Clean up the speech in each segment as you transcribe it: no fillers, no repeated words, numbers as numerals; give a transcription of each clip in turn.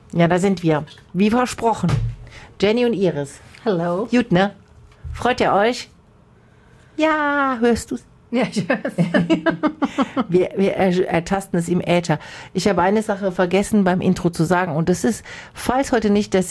Ja, da sind wir. Wie versprochen. Jenny und Iris. Hallo. Gut, ne? Freut ihr euch? Ja, hörst du's? Ja, ich höre es. Wir ertasten es im Äther. Ich habe eine Sache vergessen beim Intro zu sagen und das ist, falls heute nicht der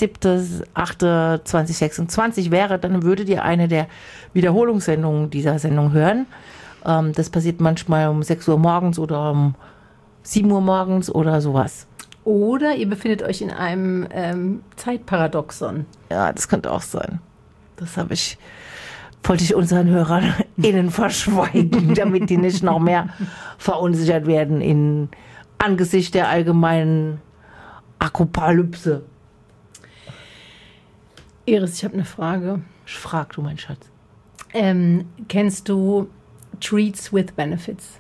7.8.2026 wäre, dann würdet ihr eine der Wiederholungssendungen dieser Sendung hören. Das passiert manchmal um 6 Uhr morgens oder um 7 Uhr morgens oder sowas. Oder ihr befindet euch in einem Zeitparadoxon. Ja, das könnte auch sein. Das wollte ich unseren Hörern innen verschweigen, damit die nicht noch mehr verunsichert werden angesichts der allgemeinen Apokalypse. Iris, ich habe eine Frage. Frag du, mein Schatz. Kennst du Treats with Benefits?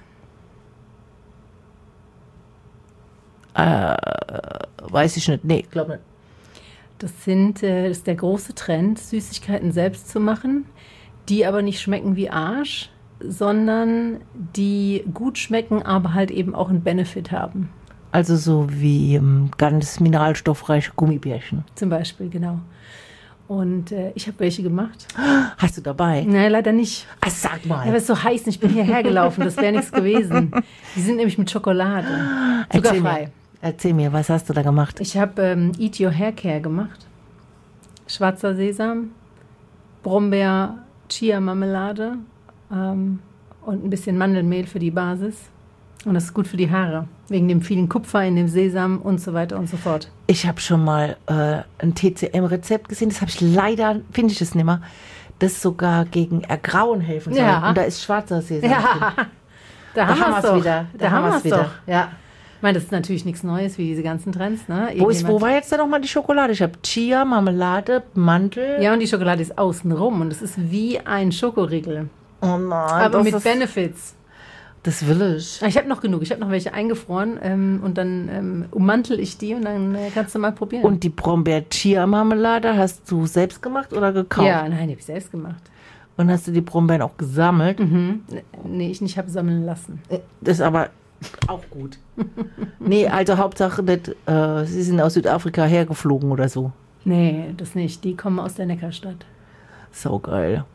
Weiß ich nicht. Nee, glaube nicht. Das ist der große Trend, Süßigkeiten selbst zu machen, die aber nicht schmecken wie Arsch, sondern die gut schmecken, aber halt eben auch einen Benefit haben. Also so wie ganz mineralstoffreiche Gummibärchen. Zum Beispiel, genau. Und ich habe welche gemacht. Hast du dabei? Nein, leider nicht. Ach, sag mal. Ja, aber es ist so heiß und ich bin hierher gelaufen, das wäre nichts gewesen. Die sind nämlich mit Schokolade. Zuckerfrei. Erzähl mir, was hast du da gemacht? Ich habe Eat Your Hair Care gemacht. Schwarzer Sesam, Brombeer, Chia-Marmelade und ein bisschen Mandelmehl für die Basis. Und das ist gut für die Haare, wegen dem vielen Kupfer in dem Sesam und so weiter und so fort. Ich habe schon mal ein TCM-Rezept gesehen, das habe ich leider, finde ich es nicht mehr, das sogar gegen Ergrauen helfen soll. Ja. Und da ist schwarzer Sesam drin. Ja, da haben wir es doch. wieder. Da haben wir es wieder. doch. Ja. Ich meine, das ist natürlich nichts Neues, wie diese ganzen Trends. Ne? Wo war jetzt da nochmal die Schokolade? Ich habe Chia, Marmelade, Mandel. Ja, und die Schokolade ist außenrum und es ist wie ein Schokoriegel. Oh nein. Aber mit Benefits. Das will ich. Ich habe noch genug. Ich habe noch welche eingefroren und dann ummantel ich die und dann kannst du mal probieren. Und die Brombeer-Chia-Marmelade hast du selbst gemacht oder gekauft? Ja, nein, die habe ich selbst gemacht. Und hast du die Brombeeren auch gesammelt? Mhm. Nee, ich nicht, habe sammeln lassen. Das ist aber auch gut. Nee, also Hauptsache nicht, sie sind aus Südafrika hergeflogen oder so. Nee, das nicht. Die kommen aus der Neckarstadt. So geil.